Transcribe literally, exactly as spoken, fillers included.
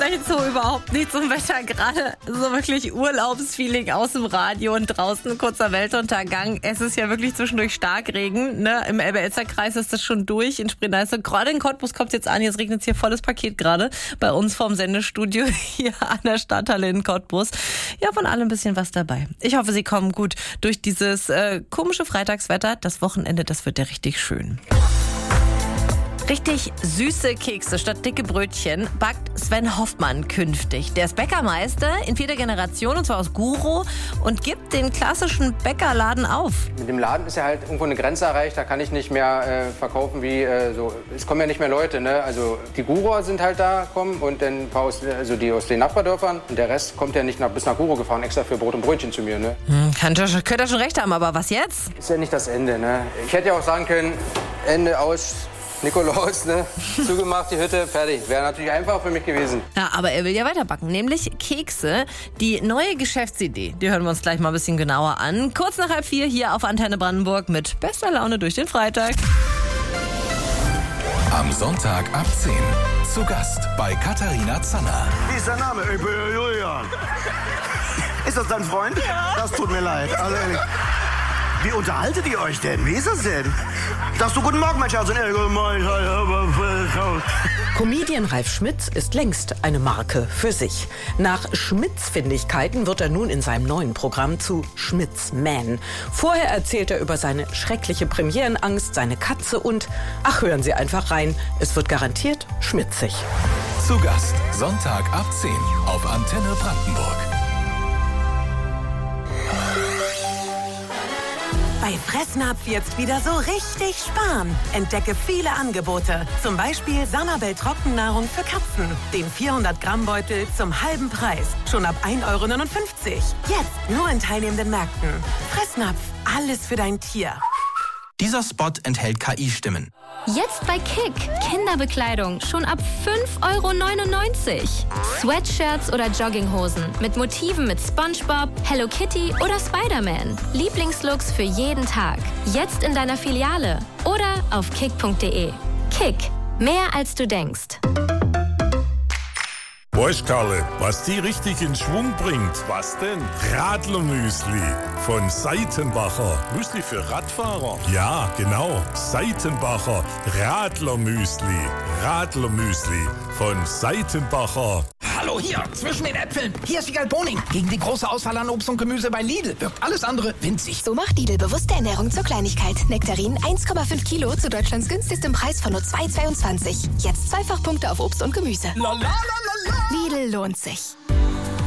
sprechen so überhaupt nicht zum Wetter. Gerade so wirklich Urlaubsfeeling aus dem Radio und draußen kurzer Weltuntergang. Es ist ja wirklich zwischendurch Starkregen. Ne? Im Elbe-Elster-Kreis ist das schon durch. In Spree-Neiße, gerade in Cottbus kommt es jetzt an. Jetzt regnet es hier volles Paket gerade bei uns vorm Sendestudio hier an der Stadthalle in Cottbus. Ja, von allem ein bisschen was dabei. Ich hoffe, Sie kommen gut durch dieses äh, komische Freitagswetter. Das Wochenende, das wird ja richtig schön. Richtig süße Kekse statt dicke Brötchen backt Sven Hoffmann künftig. Der ist Bäckermeister in vierter Generation, und zwar aus Guro, und gibt den klassischen Bäckerladen auf. Mit dem Laden ist ja halt irgendwo eine Grenze erreicht, da kann ich nicht mehr äh, verkaufen wie äh, so. Es kommen ja nicht mehr Leute, ne? Also die Guroer sind halt da, kommen, und dann ein paar aus, also die aus den Nachbardörfern, und der Rest kommt ja nicht nach, bis nach Guro gefahren, extra für Brot und Brötchen zu mir, ne? Hm, könnte, könnte er schon recht haben, aber was jetzt? Ist ja nicht das Ende, ne? Ich hätte ja auch sagen können, Ende aus. Nikolaus, ne? Zugemacht, die Hütte, fertig. Wäre natürlich einfach für mich gewesen. Ja, aber er will ja weiterbacken, nämlich Kekse. Die neue Geschäftsidee, die hören wir uns gleich mal ein bisschen genauer an. Kurz nach halb vier hier auf Antenne Brandenburg mit bester Laune durch den Freitag. Am Sonntag ab zehn. Zu Gast bei Katharina Zanner. Wie ist dein Name? Ich bin Julian. Ist das dein Freund? Ja. Das tut mir leid. Also, wie unterhaltet ihr euch denn? Wie ist das denn? Sagst du guten Morgen, mein Schatz? Comedian Ralf Schmitz ist längst eine Marke für sich. Nach Schmitz-Findigkeiten wird er nun in seinem neuen Programm zu Schmitz-Man. Vorher erzählt er über seine schreckliche Premierenangst, seine Katze und, ach, hören Sie einfach rein, es wird garantiert schmitzig. Zu Gast Sonntag ab zehn auf Antenne Brandenburg. Bei Fressnapf jetzt wieder so richtig sparen. Entdecke viele Angebote. Zum Beispiel Sanabel Trockennahrung für Katzen. Den vierhundert Gramm Beutel zum halben Preis. Schon ab ein Euro neunundfünfzig. Jetzt nur in teilnehmenden Märkten. Fressnapf, alles für dein Tier. Dieser Spot enthält K I-Stimmen. Jetzt bei Kick. Kinderbekleidung schon ab fünf Euro neunundneunzig. Sweatshirts oder Jogginghosen mit Motiven mit SpongeBob, Hello Kitty oder Spider-Man. Lieblingslooks für jeden Tag. Jetzt in deiner Filiale oder auf kick punkt de. Kick. Mehr als du denkst. Weißt Karle, was die richtig in Schwung bringt? Was denn? Radlermüsli von Seitenbacher. Müsli für Radfahrer? Ja, genau. Seitenbacher Radlermüsli. Radlermüsli von Seitenbacher. Hallo hier, zwischen den Äpfeln. Hier ist Wiegald Boning. Gegen die große Auswahl an Obst und Gemüse bei Lidl wirkt alles andere winzig. So macht Lidl bewusste Ernährung zur Kleinigkeit. Nektarin eins Komma fünf Kilo zu Deutschlands günstigstem Preis von nur zwei Komma zweiundzwanzig. Jetzt Zweifachpunkte auf Obst und Gemüse. La, la, la, la, la. Lidl lohnt sich.